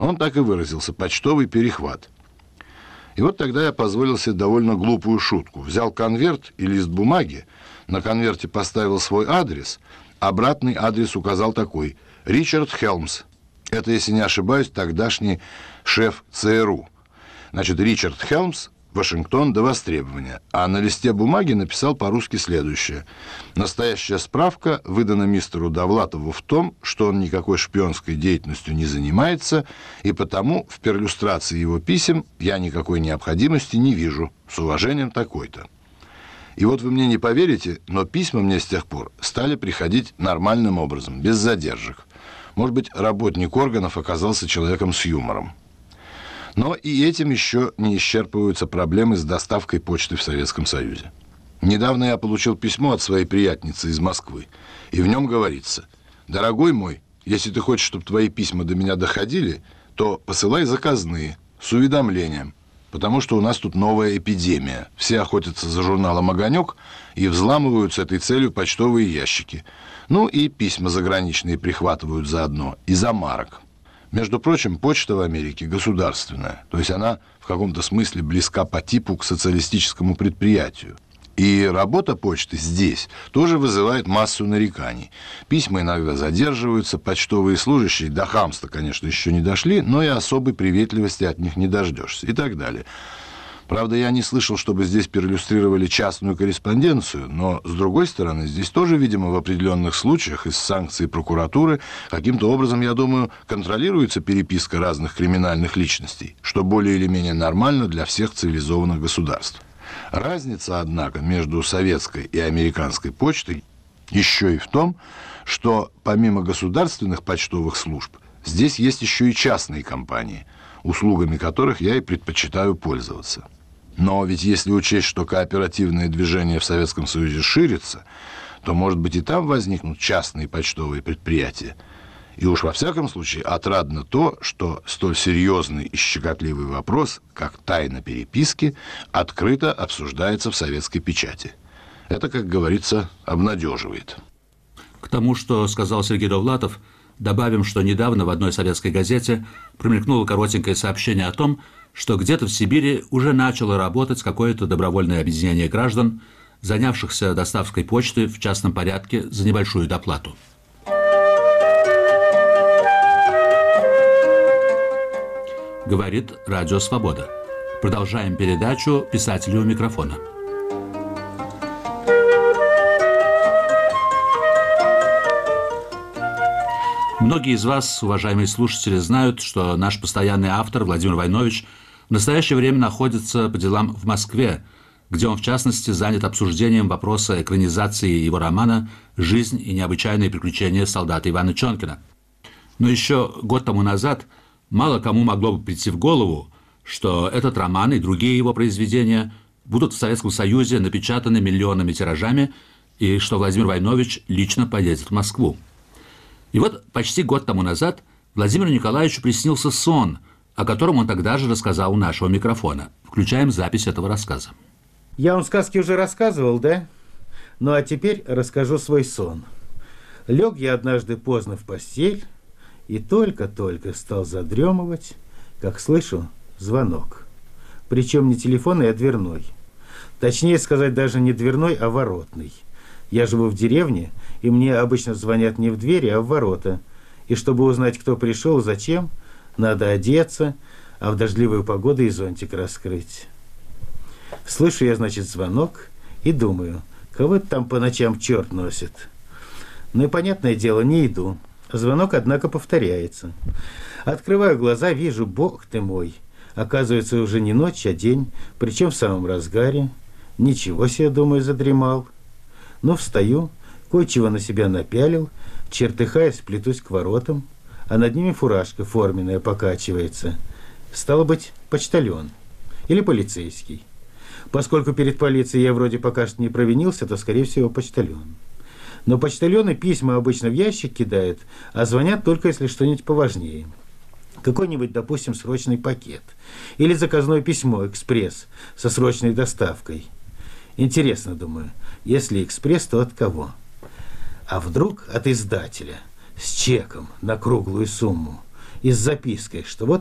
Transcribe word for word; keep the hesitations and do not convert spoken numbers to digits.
Он так и выразился: почтовый перехват. И вот тогда я позволил себе довольно глупую шутку. Взял конверт и лист бумаги, на конверте поставил свой адрес, обратный адрес указал такой: Ричард Хелмс. Это, если не ошибаюсь, тогдашний шеф ЦРУ. Значит, Ричард Хелмс, Вашингтон, до востребования. А на листе бумаги написал по-русски следующее: настоящая справка выдана мистеру Довлатову в том, что он никакой шпионской деятельностью не занимается, и потому в перлюстрации его писем я никакой необходимости не вижу. С уважением, такой-то. И вот вы мне не поверите, но письма мне с тех пор стали приходить нормальным образом, без задержек. Может быть, работник органов оказался человеком с юмором. Но и этим еще не исчерпываются проблемы с доставкой почты в Советском Союзе. Недавно я получил письмо от своей приятницы из Москвы, и в нем говорится: «Дорогой мой, если ты хочешь, чтобы твои письма до меня доходили, то посылай заказные, с уведомлением, потому что у нас тут новая эпидемия. Все охотятся за журналом «Огонек» и взламывают с этой целью почтовые ящики. Ну и письма заграничные прихватывают заодно, из-за марок». Между прочим, почта в Америке государственная, то есть она в каком-то смысле близка по типу к социалистическому предприятию. И работа почты здесь тоже вызывает массу нареканий. Письма иногда задерживаются, почтовые служащие до хамства, конечно, еще не дошли, но и особой приветливости от них не дождешься и так далее. Правда, я не слышал, чтобы здесь перлюстрировали частную корреспонденцию, но, с другой стороны, здесь тоже, видимо, в определенных случаях из санкций прокуратуры каким-то образом, я думаю, контролируется переписка разных криминальных личностей, что более или менее нормально для всех цивилизованных государств. Разница, однако, между советской и американской почтой еще и в том, что помимо государственных почтовых служб, здесь есть еще и частные компании, услугами которых я и предпочитаю пользоваться. Но ведь если учесть, что кооперативное движение в Советском Союзе ширится, то, может быть, и там возникнут частные почтовые предприятия. И уж во всяком случае отрадно то, что столь серьезный и щекотливый вопрос, как тайна переписки, открыто обсуждается в советской печати. Это, как говорится, обнадеживает. К тому, что сказал Сергей Довлатов, добавим, что недавно в одной советской газете промелькнуло коротенькое сообщение о том, что где-то в Сибири уже начало работать какое-то добровольное объединение граждан, занявшихся доставкой почты в частном порядке за небольшую доплату. Говорит Радио Свобода. Продолжаем передачу «Писатели у микрофона». Многие из вас, уважаемые слушатели, знают, что наш постоянный автор Владимир Войнович в настоящее время находится по делам в Москве, где он, в частности, занят обсуждением вопроса экранизации его романа «Жизнь и необычайные приключения солдата Ивана Чонкина». Но еще год тому назад мало кому могло бы прийти в голову, что этот роман и другие его произведения будут в Советском Союзе напечатаны миллионными тиражами и что Владимир Войнович лично поедет в Москву. И вот почти год тому назад Владимиру Николаевичу приснился сон, о котором он тогда же рассказал у нашего микрофона. Включаем запись этого рассказа. Я вам сказки уже рассказывал, да? Ну а теперь расскажу свой сон. Лег я однажды поздно в постель и только-только стал задремывать, как слышу звонок. Причем не телефонный, а дверной. Точнее сказать, даже не дверной, а воротный. Я живу в деревне, и мне обычно звонят не в двери, а в ворота. И чтобы узнать, кто пришел и зачем, надо одеться, а в дождливую погоду и зонтик раскрыть. Слышу я, значит, звонок и думаю, кого это там по ночам черт носит. Ну и, понятное дело, не иду. Звонок, однако, повторяется. Открываю глаза, вижу, бог ты мой. Оказывается, уже не ночь, а день, причем в самом разгаре. Ничего себе, думаю, задремал. Ну, встаю, кое-чего на себя напялил, чертыхаясь, плетусь к воротам, а над ними фуражка форменная покачивается. Стало быть, почтальон или полицейский. Поскольку перед полицией я вроде пока что не провинился, то, скорее всего, почтальон. Но почтальоны письма обычно в ящик кидают, а звонят только если что-нибудь поважнее. Какой-нибудь, допустим, срочный пакет. Или заказное письмо «Экспресс» со срочной доставкой. Интересно, думаю, если «Экспресс», то от кого? А вдруг от издателя с чеком на круглую сумму? и с запиской, что вот